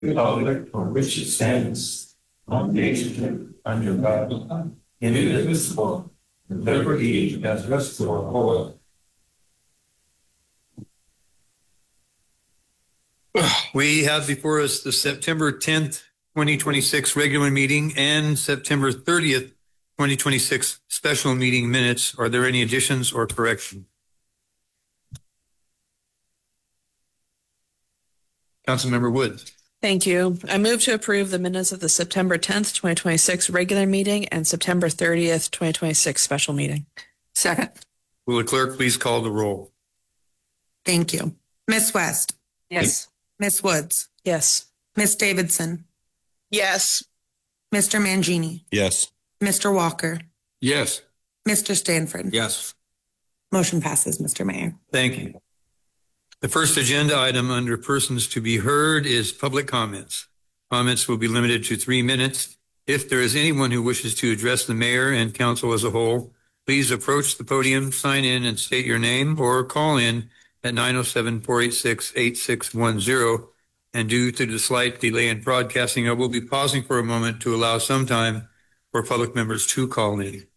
republic for which it stands, one nation, under God, indivisible, with liberty and justice for all. We have before us the September 10th, 2026 regular meeting and September 30th, 2026 special meeting minutes. Are there any additions or corrections? Councilmember Woods. Thank you. I move to approve the minutes of the September 10th, 2026 regular meeting and September 30th, 2026 special meeting. Second. Will the clerk please call the roll? Thank you. Ms. West. Yes. Ms. Woods. Yes. Ms. Davidson. Yes. Mr. Mangini. Yes. Mr. Walker. Yes. Mr. Stanford. Yes. Motion passes, Mr. Mayor. Thank you. The first agenda item under persons to be heard is public comments. Comments will be limited to 3 minutes. If there is anyone who wishes to address the mayor and council as a whole, please approach the podium, sign in and state your name, or call in at 907-486-8610. And due to the slight delay in broadcasting, I will be pausing for a moment to allow some time for public members to call in.